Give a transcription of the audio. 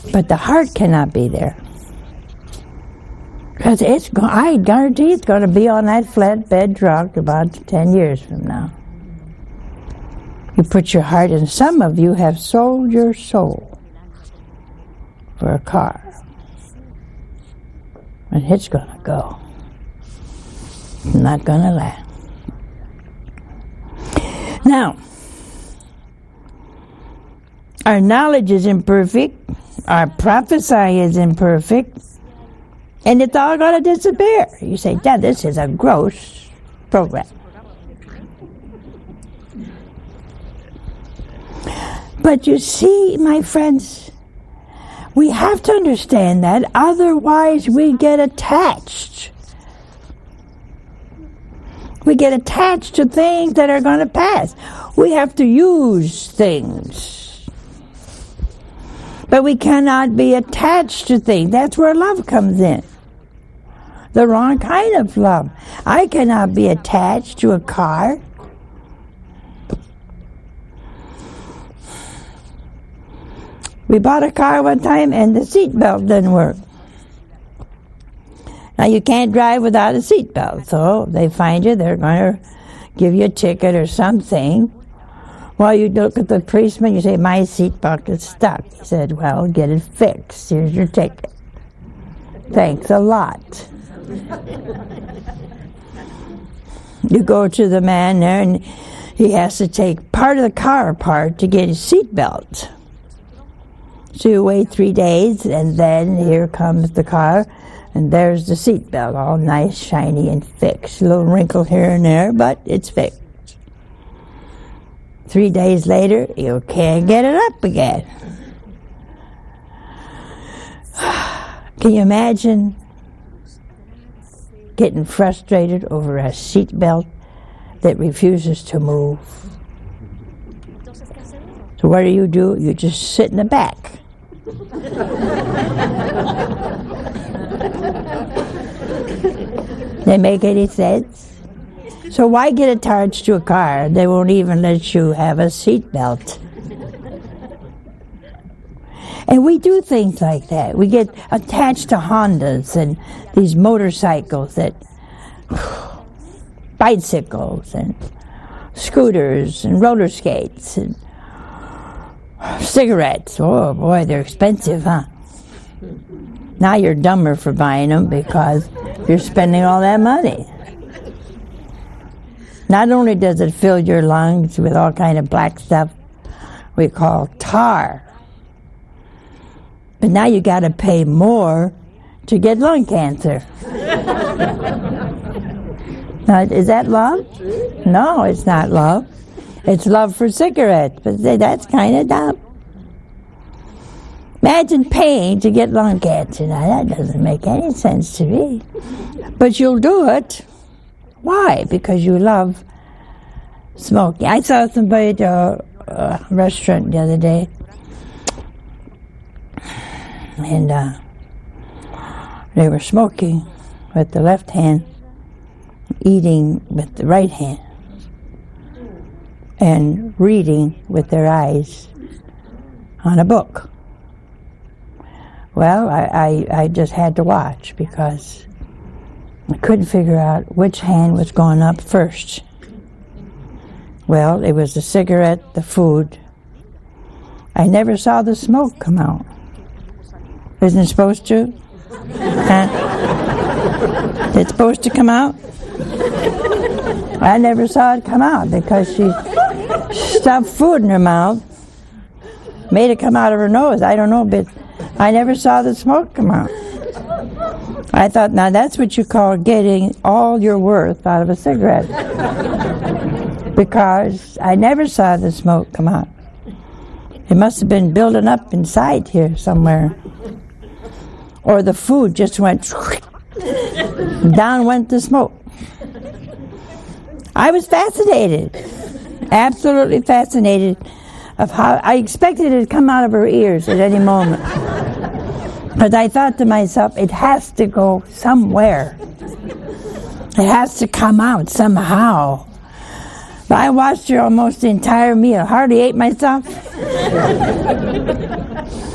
But the heart cannot be there. Because I guarantee it's going to be on that flatbed truck about 10 years from now. You put your heart in. Some of you have sold your soul for a car. And it's going to go. It's not going to last. Now, our knowledge is imperfect. Our prophecy is imperfect. And it's all going to disappear. You say, Dad, this is a gross program. But you see, my friends, we have to understand that, otherwise we get attached. We get attached to things that are going to pass. We have to use things. But we cannot be attached to things. That's where love comes in. The wrong kind of love. I cannot be attached to a car. We bought a car one time and the seatbelt didn't work. Now you can't drive without a seatbelt, so they find you, they're going to give you a ticket or something. While you look at the policeman, you say, my seatbelt is stuck. He said, well, get it fixed. Here's your ticket. Thanks a lot. You go to the man there and he has to take part of the car apart to get his seatbelt. So you wait 3 days, and then here comes the car, and there's the seatbelt, all nice, shiny, and fixed. A little wrinkle here and there, but it's fixed. 3 days later, you can't get it up again. Can you imagine getting frustrated over a seatbelt that refuses to move? So what do? You just sit in the back. They make any sense? So why get attached to a car? They won't even let you have a seatbelt. And we do things like that. We get attached to Hondas and these motorcycles, that bicycles and scooters and roller skates and cigarettes. Oh boy, they're expensive, huh? Now you're dumber for buying them because you're spending all that money. Not only does it fill your lungs with all kind of black stuff we call tar, but now you got to pay more to get lung cancer. Now, is that love? No, it's not love. It's love for cigarettes, but that's kind of dumb. Imagine paying to get lung cancer. Now, that doesn't make any sense to me. But you'll do it. Why? Because you love smoking. I saw somebody at a restaurant the other day, and they were smoking with the left hand, eating with the right hand, and reading with their eyes on a book. Well, I just had to watch because I couldn't figure out which hand was going up first. Well, it was the cigarette, the food. I never saw the smoke come out. Isn't it supposed to? It's supposed to come out? I never saw it come out because she stuffed food in her mouth, made it come out of her nose. I don't know, but I never saw the smoke come out. I thought, now that's what you call getting all your worth out of a cigarette. Because I never saw the smoke come out. It must have been building up inside here somewhere. Or the food just went, down went the smoke. I was fascinated, absolutely fascinated of how, I expected it to come out of her ears at any moment. But I thought to myself, it has to go somewhere. It has to come out somehow. But I watched her almost the entire meal, hardly ate myself.